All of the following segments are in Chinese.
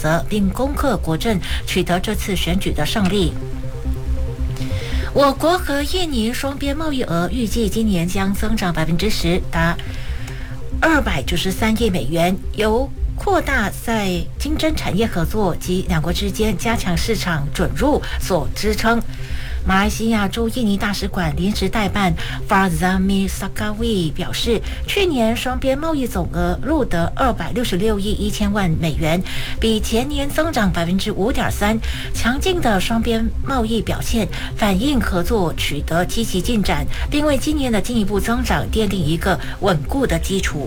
则，并攻克国阵，取得这次选举的胜利。我国和印尼双边贸易额预计今年将增长10%，达293亿美元，由扩大在经侦产业合作及两国之间加强市场准入所支撑。马来西亚驻印尼大使馆临时代办 Farzami Sakawi 表示，去年双边贸易总额录得266亿1000万美元，比前年增长5.3%。强劲的双边贸易表现反映合作取得积极进展，并为今年的进一步增长奠定一个稳固的基础。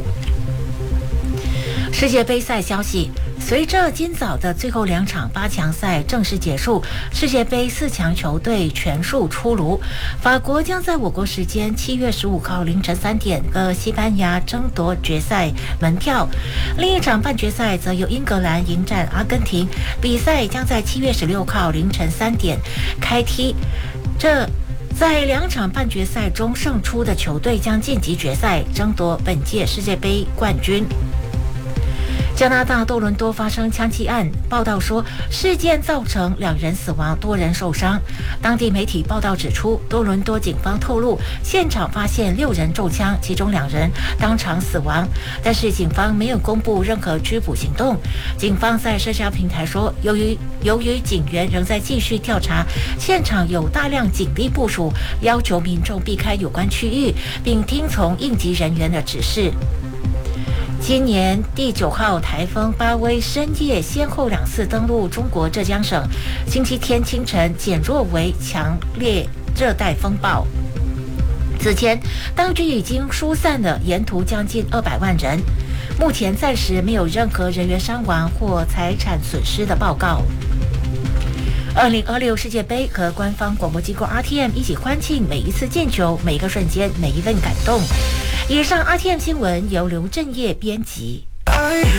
世界杯赛消息，随着今早的最后2场8强赛正式结束，世界杯4强球队全数出炉。法国将在我国时间7月15号凌晨3点和西班牙争夺决赛门票。另一场半决赛则由英格兰迎战阿根廷，比赛将在7月16号凌晨3点开踢。在2场半决赛中胜出的球队将晋级决赛，争夺本届世界杯冠军。加拿大多伦多发生枪击案，报道说事件造成2人死亡，多人受伤。当地媒体报道指出，多伦多警方透露，现场发现6人中枪，其中2人当场死亡，但是警方没有公布任何拘捕行动。警方在社交平台说，由于警员仍在继续调查，现场有大量警力部署，要求民众避开有关区域，并听从应急人员的指示。今年第9号台风巴威深夜先后2次登陆中国浙江省，星期天清晨减弱为强烈热带风暴。此前，当局已经疏散了沿途将近200万人，目前暂时没有任何人员伤亡或财产损失的报告。2026世界杯和官方广播机构 RTM 一起欢庆每一次进球、每一个瞬间、每一份感动。以上 RTM 新闻由刘正业编辑。